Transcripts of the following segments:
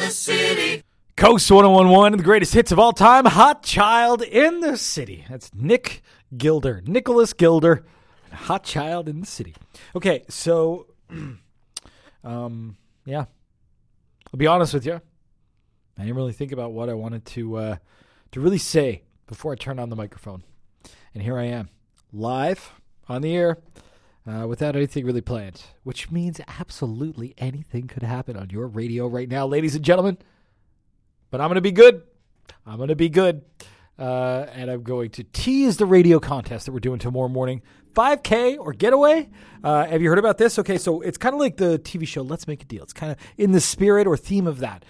city. Coast 1011, the greatest hits of all time. Hot Child in the City. That's Nicholas Gilder. Hot Child in the City. Okay, so, yeah. I'll be honest with you. I didn't really think about what I wanted to really say before I turned on the microphone. And here I am, live on the air, without anything really planned, which means absolutely anything could happen on your radio right now, ladies and gentlemen. But I'm going to be good. And I'm going to tease the radio contest that we're doing tomorrow morning. 5K or getaway. Have you heard about this? Okay, so it's kind of like the TV show Let's Make a Deal. It's kind of in the spirit or theme of that.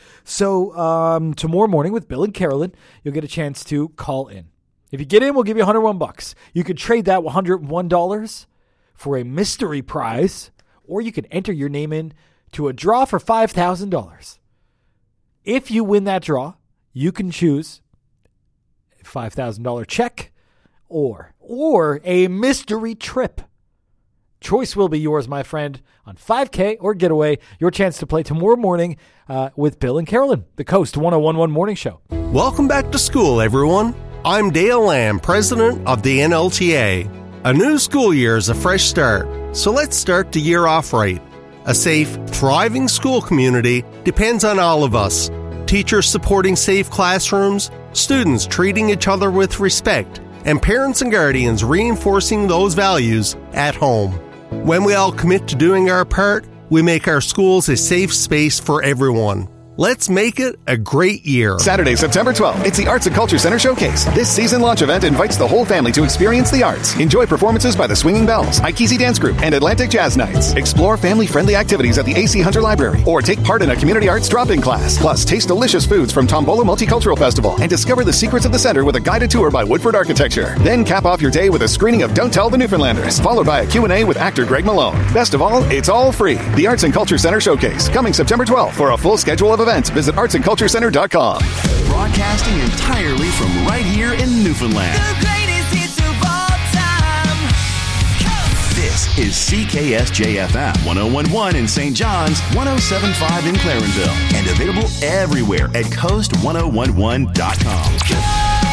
So tomorrow morning with Bill and Carolyn, you'll get a chance to call in. If you get in, we'll give you $101. You could trade that $101 for a mystery prize, or you can enter your name in to a draw for $5,000. If you win that draw, you can choose a $5,000 check or a mystery trip. Choice will be yours, my friend, on 5K or getaway. Your chance to play tomorrow morning with Bill and Carolyn, the Coast 1011 Morning Show. Welcome back to school, everyone. I'm Dale Lamb, president of the NLTA. A new school year is a fresh start, so let's start the year off right. A safe, thriving school community depends on all of us. Teachers supporting safe classrooms, students treating each other with respect, and parents and guardians reinforcing those values at home. When we all commit to doing our part, we make our schools a safe space for everyone. Let's make it a great year. Saturday, September 12th, it's the Arts and Culture Center Showcase. This season launch event invites the whole family to experience the arts. Enjoy performances by the Swinging Bells, Ikesi Dance Group, and Atlantic Jazz Nights. Explore family-friendly activities at the A.C. Hunter Library, or take part in a community arts drop-in class. Plus, taste delicious foods from Tombola Multicultural Festival and discover the secrets of the center with a guided tour by Woodford Architecture. Then cap off your day with a screening of Don't Tell the Newfoundlanders, followed by a Q&A with actor Greg Malone. Best of all, it's all free. The Arts and Culture Center Showcase, coming September 12th. For a full schedule of events, visit artsandculturecenter.com. Broadcasting entirely from right here in Newfoundland. The greatest hits of all time. Coast. This is CKSJ-FM 1011 in St. John's, 1075 in Clarenville, and available everywhere at coast1011.com. Coast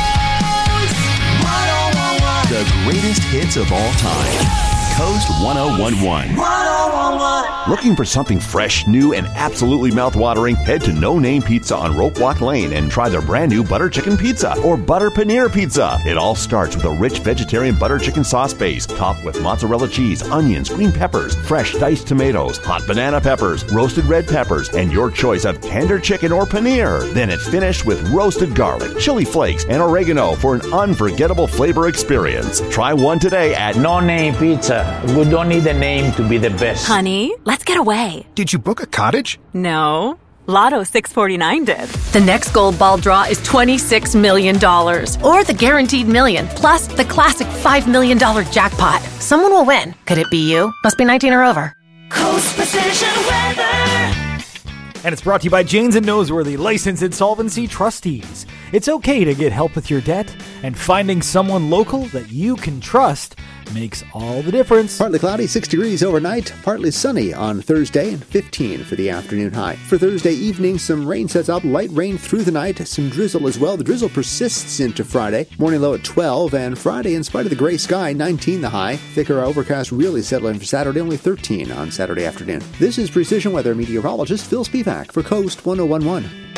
1011. The greatest hits of all time. Coast 1011. 1011. Looking for something fresh, new, and absolutely mouth-watering? Head to No Name Pizza on Rope Walk Lane and try their brand new butter chicken pizza or butter paneer pizza. It all starts with a rich vegetarian butter chicken sauce base, topped with mozzarella cheese, onions, green peppers, fresh diced tomatoes, hot banana peppers, roasted red peppers, and your choice of tender chicken or paneer. Then it's finished with roasted garlic, chili flakes, and oregano for an unforgettable flavor experience. Try one today at No Name Pizza. We don't need a name to be the best. Honey, let's get away. Did you book a cottage? No. Lotto 649 did. The next gold ball draw is $26 million. Or the guaranteed million, plus the classic $5 million jackpot. Someone will win. Could it be you? Must be 19 or over. Coast Precision Weather. And it's brought to you by Janes and Noseworthy, licensed insolvency trustees. It's okay to get help with your debt, and finding someone local that you can trust makes all the difference. Partly cloudy, 6 degrees overnight. Partly sunny on Thursday and 15 for the afternoon high. For Thursday evening, some rain sets up, light rain through the night, some drizzle as well. The drizzle persists into Friday. Morning low at 12, and Friday, in spite of the gray sky, 19 the high. Thicker overcast really settling for Saturday, only 13 on Saturday afternoon. This is Precision Weather meteorologist Phil Spivak for Coast 1011.